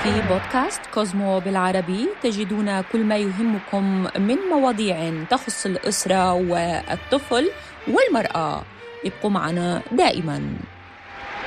في بودكاست كوزمو بالعربي تجدون كل ما يهمكم من مواضيع تخص الأسرة والطفل والمرأة. ابقوا معنا دائماً.